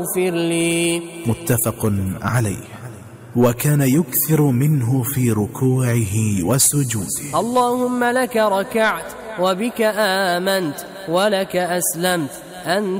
اغفر لي. متفق عليه. وكان يكثر منه في ركوعه وسجوده. اللهم لك ركعت وبك آمنت ولك أسلمت، أنت